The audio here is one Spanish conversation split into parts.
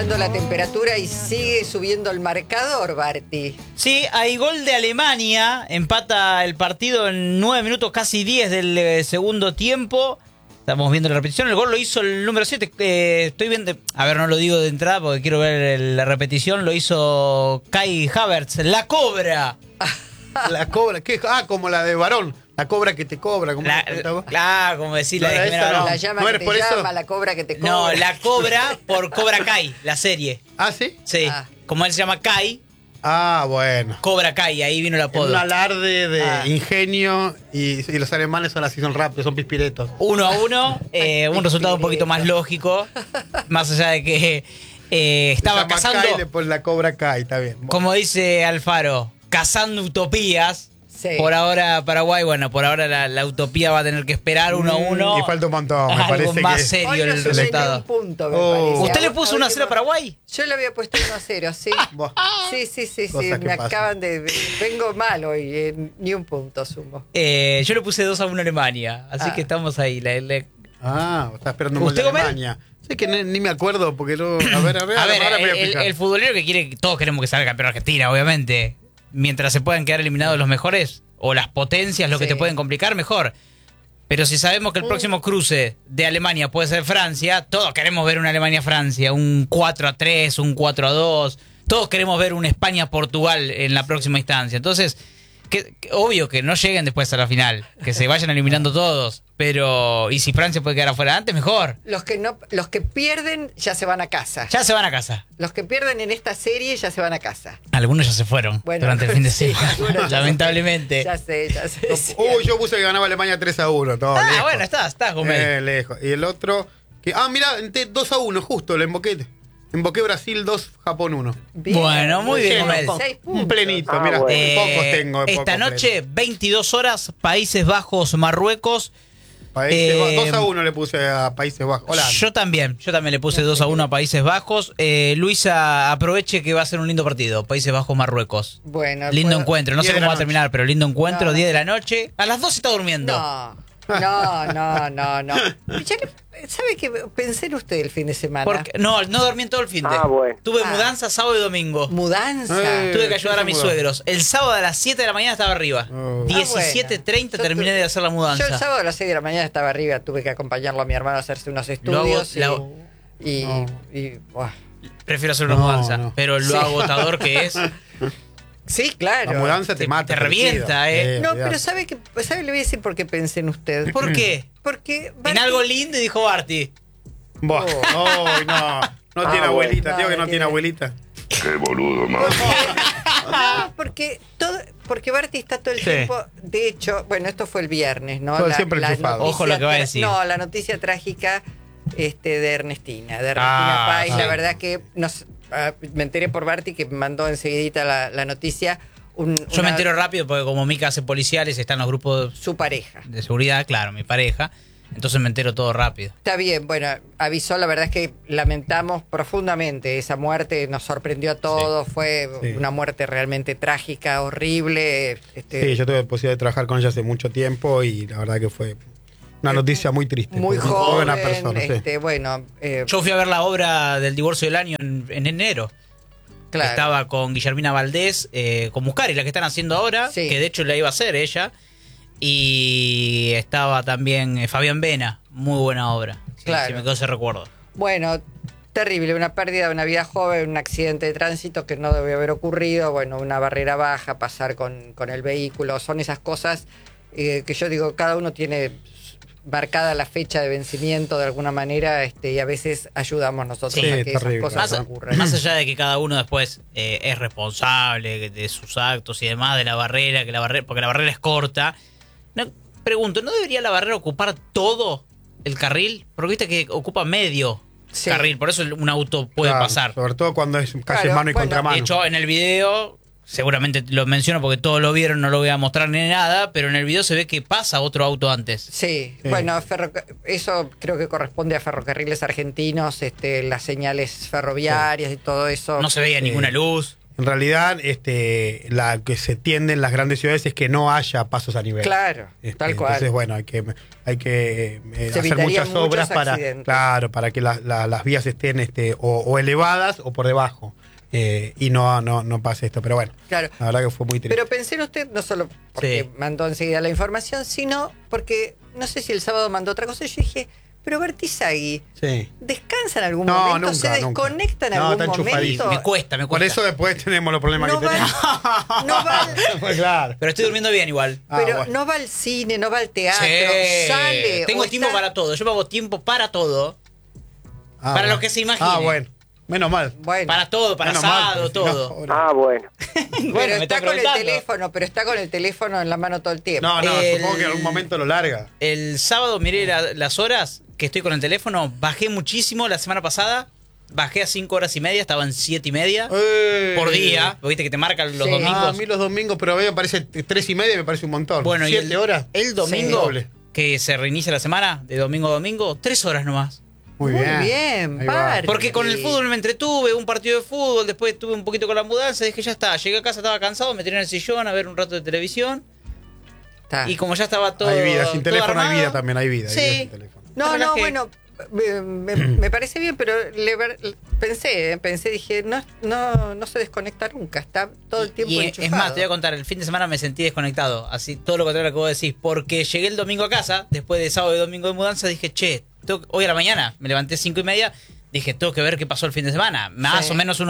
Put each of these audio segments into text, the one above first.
La temperatura y sigue subiendo el marcador, Barty. Sí, hay gol de Alemania, empata el partido en 9 minutos, casi 10 del segundo tiempo. Estamos viendo la repetición, el gol lo hizo el número 7, estoy viendo, a ver, no lo digo de entrada porque quiero ver la repetición, lo hizo Kai Havertz, la cobra. La cobra, ¿qué? Ah, como la de varón. La cobra que te cobra. Claro, como decir la de Jimena Barón. La llama que te llama, la cobra que te cobra. No, la cobra por Cobra Kai, la serie. ¿Ah, sí? Sí, como él se llama Kai. Ah, bueno. Cobra Kai, ahí vino el apodo. Un alarde de ingenio y los alemanes son así, son rápidos, son pispiretos. 1-1, un resultado un poquito más lógico, más allá de que estaba cazando... Kai, después la Cobra Kai, está bien. Como dice Alfaro, cazando utopías. Sí. Por ahora Paraguay, bueno, por ahora la utopía va a tener que esperar 1-1. Y falta un montón, me parece algo más que... serio el resultado. Un punto, me parece. ¿Usted le puso 1-0 a Paraguay? Yo le había puesto 1-0, sí. Sí. Me acaban de... Vengo mal hoy, ni un punto sumo. Yo le puse 2-1 a Alemania, así que estamos ahí. Está esperando un gol de Alemania. Sé que ni me acuerdo, porque no... A ver, el futbolero que quiere... Todos queremos que salga campeón Argentina, obviamente. Mientras se puedan quedar eliminados los mejores o las potencias, lo que te pueden complicar, mejor. Pero si sabemos que el próximo cruce de Alemania puede ser Francia, todos queremos ver una Alemania-Francia, un 4-3, un 4-2. Todos queremos ver un España-Portugal en la próxima instancia. Entonces, obvio que no lleguen después a la final, que se vayan eliminando todos. Pero, y si Francia puede quedar afuera antes, mejor. Los que pierden ya se van a casa. Ya se van a casa. Los que pierden en esta serie ya se van a casa. Algunos ya se fueron durante el fin de semana, lamentablemente. Ya sé. Yo puse que ganaba Alemania 3-1. Lejos. Bueno, estás con él. Lejos. Y el otro... mirá, 2-1, justo, le emboqué. Emboqué Brasil 2, Japón 1. Bueno, muy bien, Gomel. Un plenito, mira, pocos tengo. Esta noche, 22 horas, Países Bajos, Marruecos. 2-1 le puse a Países Bajos. Holanda. Yo también le puse 2-1 a Países Bajos. Luisa, aproveche que va a ser un lindo partido. Países Bajos, Marruecos. Bueno, lindo encuentro. No sé cómo va a terminar, pero lindo encuentro, 10 de la noche. A las 2 está durmiendo. No. ¿Sabe qué? Pensé en usted el fin de semana. No dormí en todo el fin de. Bueno. Tuve mudanza sábado y domingo. ¿Mudanza? Tuve que ayudar a mis suegros. El sábado a las 7 de la mañana estaba arriba. 17:30 terminé de hacer la mudanza. Yo el sábado a las 6 de la mañana estaba arriba. Tuve que acompañarlo a mi hermano a hacerse unos estudios. Prefiero hacer una mudanza. Pero lo agotador que es. Sí, claro. La mudanza te mata. Te revienta, No, pero ¿sabe? Le voy a decir por qué pensé en usted. ¿Por qué? Porque... En algo lindo, dijo Barty. No tiene abuelita, tío, que no tiene abuelita. Qué boludo, man. Porque Barty está todo el tiempo... De hecho, bueno, esto fue el viernes, ¿no? Siempre enchufado. Ojo lo que va a decir. No, la noticia trágica de Ernestina Pais. La verdad que me enteré por Barty, que me mandó enseguidita la noticia. Yo me entero rápido porque como Mica hace policiales, están los grupos... Su pareja. De seguridad, claro, mi pareja. Entonces me entero todo rápido. Está bien, bueno, avisó, la verdad es que lamentamos profundamente esa muerte, nos sorprendió a todos, fue una muerte realmente trágica, horrible. Sí, yo tuve la posibilidad de trabajar con ella hace mucho tiempo y la verdad que fue una noticia muy triste. Muy joven, buena persona, yo fui a ver la obra del divorcio del año en enero. Claro. Estaba con Guillermina Valdés, con Muscari, la que están haciendo ahora, que de hecho la iba a hacer ella. Y estaba también Fabián Vena, muy buena obra. Claro. Se me quedó ese recuerdo. Bueno, terrible, una pérdida de una vida joven, un accidente de tránsito que no debe haber ocurrido, bueno, una barrera baja, pasar con el vehículo, son esas cosas que yo digo, cada uno tiene marcada la fecha de vencimiento de alguna manera, y a veces ayudamos nosotros a que esas cosas no ocurran. Más allá de que cada uno después es responsable de sus actos y demás, de la barrera, porque la barrera es corta. No, pregunto, ¿no debería la barrera ocupar todo el carril? Porque viste que ocupa medio carril, por eso un auto puede pasar. Sobre todo cuando es casi mano y contramano. De hecho, en el video, seguramente lo menciono porque todos lo vieron, no lo voy a mostrar ni nada, pero en el video se ve que pasa otro auto antes. Sí. Bueno, eso creo que corresponde a Ferrocarriles Argentinos, las señales ferroviarias y todo eso. No se veía ninguna luz. En realidad, la que se tiende en las grandes ciudades es que no haya pasos a nivel. Claro, tal cual. Entonces, bueno, hay que hacer evitarían muchas obras muchos accidentes. para que las vías estén o elevadas o por debajo. Y no pase esto, pero bueno, Claro. la verdad que fue muy triste. Pero pensé en usted, no solo porque mandó enseguida la información, sino porque, no sé si el sábado mandó otra cosa, y yo dije, pero Bertizagui, Sí. ¿descansa en algún No, momento? nunca, ¿Se desconecta en No, algún está momento? enchufadísimo. Me cuesta. Por eso después tenemos los problemas No que va, tenemos. no va al- Pues claro. Pero estoy durmiendo bien igual. pero Bueno. no va al cine, no va al teatro, Sí. sale. Tengo o tiempo está- para todo. Yo me hago tiempo para todo. Ah, Para bueno. lo que se imagine. Bueno. Menos mal. Bueno, Para todo, para Menos mal, asado, porque si no, todo. pobre. Bueno. pero me está está con el preguntando. teléfono, pero está con el teléfono en la mano todo el tiempo. No, El- supongo que en algún momento lo larga. El sábado miré las horas que estoy con el teléfono. Bajé muchísimo la semana pasada. Bajé a 5 horas y media, estaba en 7 y media por día. Viste que te marcan los Sí. domingos. A mí los domingos, pero a mí me parece 3:30, me parece un montón. Bueno, y 7 horas. el domingo, doble. que se reinicia la semana, de domingo a domingo, 3 horas nomás. Muy bien, Ahí va. Barbie. Porque con el fútbol me entretuve, un partido de fútbol, después tuve un poquito con la mudanza, dije ya está, llegué a casa, estaba cansado, me tiré en el sillón a ver un rato de televisión Está. y como ya estaba todo Hay vida, sin todo teléfono hay armado, vida también, hay vida. hay vida Sí. sin teléfono. No, relajé. bueno, me parece bien, pero pensé, dije, no se desconecta nunca, está todo el tiempo Y enchufado. es más, te voy a contar, el fin de semana me sentí desconectado, así todo lo contrario a lo que vos decís, porque llegué el domingo a casa, después de sábado y domingo de mudanza, dije, che, hoy a la mañana, me levanté 5:30, dije, tengo que ver qué pasó el fin de semana, más Sí. o menos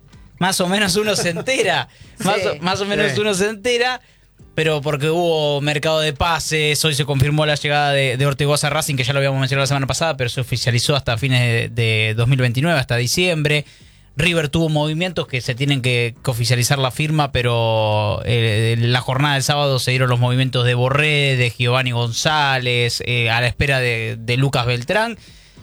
uno se entera, Sí. más o menos Sí. uno se entera, pero porque hubo mercado de pases, hoy se confirmó la llegada de Ortigosa a Racing, que ya lo habíamos mencionado la semana pasada, pero se oficializó hasta fines de 2029, hasta diciembre. River tuvo movimientos que se tienen que oficializar la firma, pero en la jornada del sábado se dieron los movimientos de Borré, de Giovanni González, a la espera de Lucas Beltrán.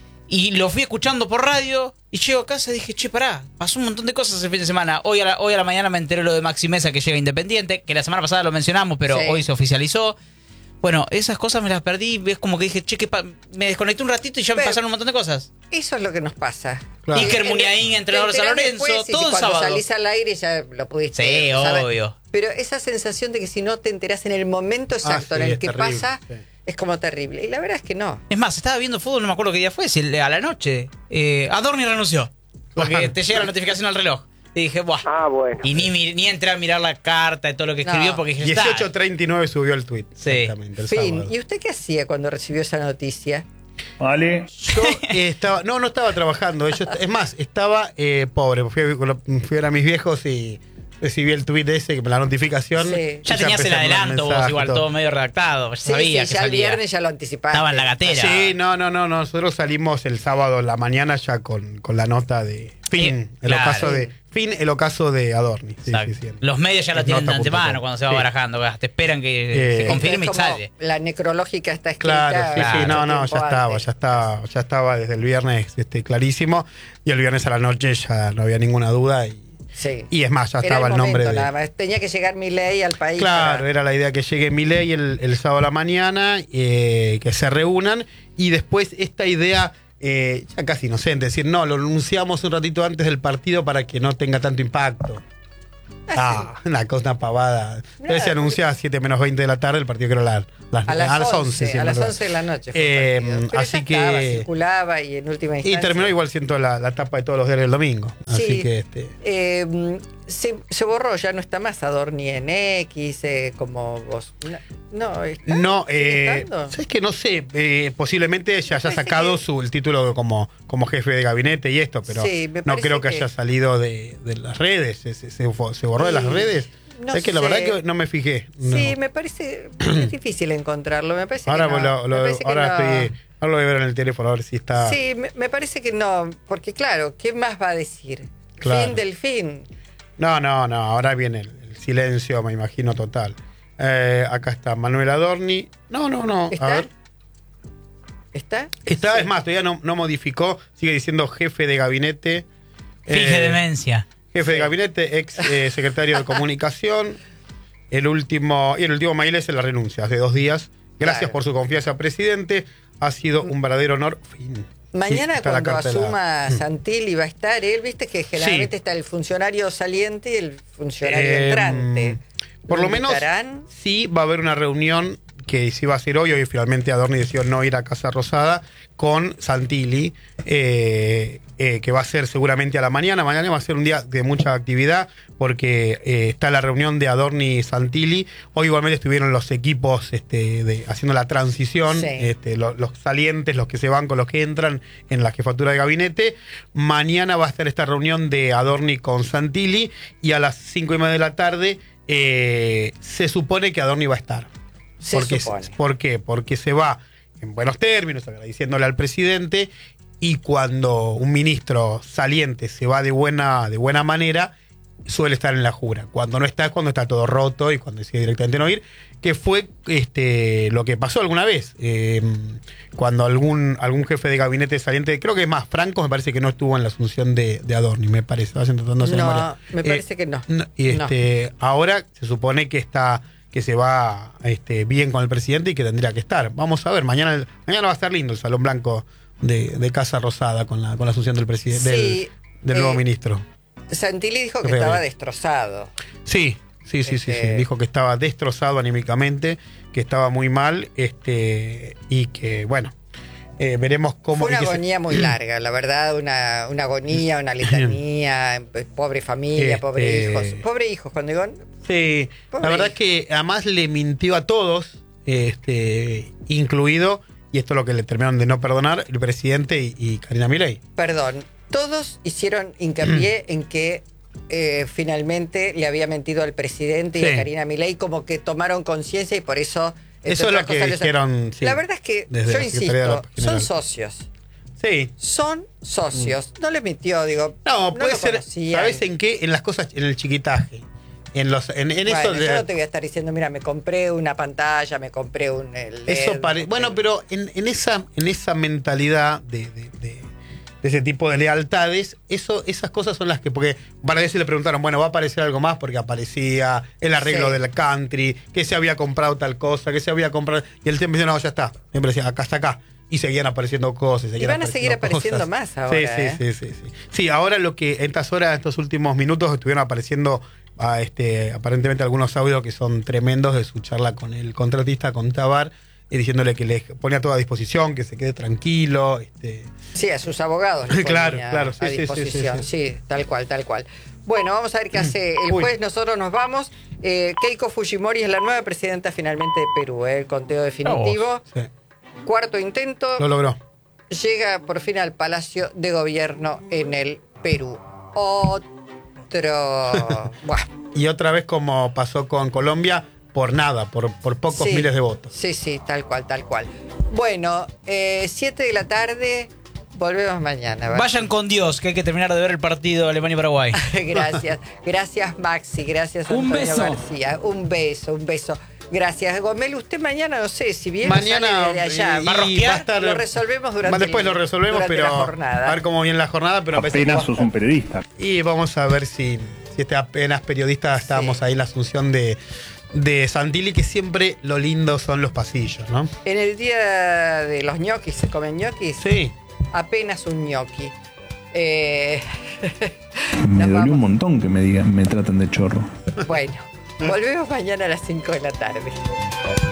Y lo fui escuchando por radio y llego a casa y dije, che, pará, pasó un montón de cosas el fin de semana. Hoy a la mañana me enteré lo de Maxi Mesa que llega a Independiente, que la semana pasada lo mencionamos, pero Sí. hoy se oficializó. Bueno, esas cosas me las perdí, es como que dije, che, me desconecté un ratito y ya me Pero- pasaron un montón de cosas. Eso es lo que nos pasa. Claro. Iker Muniain, entrenador de San Te enterás Lorenzo, después, y todo el cuando sábado. salís al aire ya lo pudiste Sí, saber. obvio. Pero esa sensación de que si no te enterás en el momento exacto sí, en el es que terrible, pasa, sí. es como terrible. Y la verdad es que no. Es más, estaba viendo fútbol, no me acuerdo qué día fue, si a la noche. Adorni renunció, porque Claro. te llega la notificación al reloj. Y dije, buah. Bueno. Y ni entré a mirar la carta y todo lo que No. escribió, porque dije, está. 18:39 subió el tweet. Sí. Exactamente, el Fin. sábado. ¿Y usted qué hacía cuando recibió esa noticia? Vale. Yo estaba, no estaba trabajando. Es más, estaba pobre. Fui a ver a mis viejos y recibí el tweet ese, la notificación. Sí. y Ya tenías el empecé a mandar adelanto vos, mensajes, igual, todo medio redactado. Ya sabía que ya el salía. viernes ya lo anticipaste. Estaba en la gatera. Sí, no. Nosotros salimos el sábado en la mañana ya con la nota de Fin, el claro. ocaso de Fin, el ocaso de Adorni. Sí, Exacto. sí, sí. Los medios ya lo Es tienen de nota.com. antemano cuando se va Sí. barajando. Te esperan que se confirme y Es como sale. La necrológica está escrita. Claro, sí, Claro. no, mucho ya tiempo estaba, antes. ya estaba desde el viernes clarísimo. Y el viernes a la noche ya no había ninguna duda. Sí. Y es más, ya Era estaba el nombre momento, de. nada más. Tenía que llegar Milei al país. Claro, para- era la idea que llegue Milei el sábado a la mañana, que se reúnan y después esta idea ya casi inocente, decir, no, lo anunciamos un ratito antes del partido para que no tenga tanto impacto. Una cosa pavada. Entonces se anuncia a 7 menos 20 de la tarde el partido, creo A las 11, sí, a las me 11 de la noche. fue el partido. Pero así ya estaba, que- circulaba y en última Y instancia. terminó igual siendo la tapa de todos los diarios el domingo. Así Sí. que Se borró, ya no está más Adorni en X, como vos. No, ¿está? no, ¿Sigue estando? ¿sabes que no sé? Posiblemente ya haya parece sacado que- el título como jefe de gabinete y esto, pero Sí, me no parece creo que que- haya salido de las redes. Se borró de las redes. no Es que la sé. verdad que no me fijé. No. Sí, me parece es difícil encontrarlo. Me parece Ahora, que no. Me parece que ahora no. ahora lo voy a ver en el teléfono a ver si está. Sí, me parece que no, porque claro, ¿qué más va a decir? Claro. Fin del fin. No, ahora viene el silencio, me imagino, total. Acá está Manuel Adorni. No. ¿Está? A ver. ¿Está? Está, Sí. es más, todavía no modificó, sigue diciendo jefe de gabinete. Finge demencia. Jefe de Sí. gabinete, ex secretario de comunicación. El último mail es en la renuncia, hace 2 días. Gracias Claro. por su confianza, presidente. Ha sido un verdadero honor. Fin. Mañana está la cuando cartelera. asuma Santilli va a estar él, viste que generalmente está el funcionario saliente y el funcionario entrante. Por lo menos invitarán? sí va a haber una reunión que sí va a ser hoy finalmente Adorni decidió no ir a Casa Rosada, con Santilli, que va a ser seguramente a la mañana. Mañana va a ser un día de mucha actividad porque está la reunión de Adorni y Santilli. Hoy igualmente estuvieron los equipos haciendo la transición, Sí. los salientes, los que se van con los que entran en la jefatura de gabinete. Mañana va a estar esta reunión de Adorni con Santilli y a las 5:30 de la tarde se supone que Adorni va a estar. ¿Por qué? Porque se va en buenos términos, agradeciéndole al presidente, y cuando un ministro saliente se va de buena manera, suele estar en la jura. Cuando no está, es cuando está todo roto y cuando decide directamente no ir, que fue lo que pasó alguna vez. Cuando algún jefe de gabinete saliente, creo que es más, Franco me parece que no estuvo en la asunción de Adorni, me parece. No, me parece que no. Y No. ahora se supone que se va bien con el presidente y que tendría que estar. Vamos a ver, mañana va a estar lindo el Salón Blanco de Casa Rosada con la asunción del presidente, Sí, del nuevo ministro. Santilli dijo que Real. estaba destrozado. Sí. Dijo que estaba destrozado anímicamente, que estaba muy mal, y que, bueno, veremos cómo... Fue una agonía muy larga, la verdad, una agonía, una letanía, pobre familia, pobre hijos. Pobre hijos, cuando digo... Sí, Pobre la verdad hijo. que además le mintió a todos, incluido, y esto es lo que le terminaron de no perdonar, el presidente y Karina Milei. Perdón, todos hicieron hincapié en que finalmente le había mentido al presidente y Sí. a Karina Milei, como que tomaron conciencia y por eso... entre Eso es lo otras que cosas, dijeron, sí, la verdad es que, desde yo la Secretaría de la insisto, son General. socios. Sí. Son socios. No le mintió, digo. No, puede lo ser, conocían. ¿sabes en qué? En las cosas, en el chiquitaje. En Bueno, eso yo no te voy a estar diciendo, mira, me compré una pantalla, me compré un LED, bueno, pero en esa mentalidad de ese tipo de lealtades, esas cosas son las que, porque varias veces le preguntaron, bueno, va a aparecer algo más, porque aparecía el arreglo Sí. del country, que se había comprado tal cosa, que se había comprado, y el tiempo decía, no, ya está, siempre decía, acá está acá. Y seguían apareciendo cosas. Y van a seguir apareciendo cosas. más ahora. Sí. Sí, ahora lo que en estas horas, estos últimos minutos, estuvieron apareciendo aparentemente algunos audios que son tremendos de su charla con el contratista, con Tabar, diciéndole que le ponía todo a disposición, que se quede tranquilo. Sí, a sus abogados. les Claro, ponía claro, a sí, disposición. Sí, tal cual. Bueno, vamos a ver qué hace el Uy. juez. Nosotros nos vamos. Keiko Fujimori es la nueva presidenta finalmente de Perú. El conteo definitivo. Sí, Cuarto intento. lo logró. Llega por fin al Palacio de Gobierno en el Perú. Bueno, Y otra vez, como pasó con Colombia, por nada, por pocos sí, miles de votos. Sí, tal cual. Bueno, 7 de la tarde, volvemos mañana. ¿verdad? Vayan con Dios, que hay que terminar de ver el partido Alemania-Paraguay. Gracias Maxi, gracias Un Antonio beso. García. Un beso. Gracias, Gomel. Usted mañana, no sé, si viene Mañana de allá, ¿va a rosquear? va a estar- lo resolvemos durante después lo resolvemos, durante pero la jornada. a ver cómo viene la jornada, pero me parece Apenas que- sos un periodista. Y vamos a ver si apenas periodistas estábamos ahí en la asunción de Santilli, que siempre lo lindo son los pasillos, ¿no? En el día de los ñoquis, ¿se comen ñoquis? Sí. Apenas un ñoqui. Me Nos dolió vamos. un montón que me traten de chorro. Bueno, volvemos mañana a las 5 de la tarde.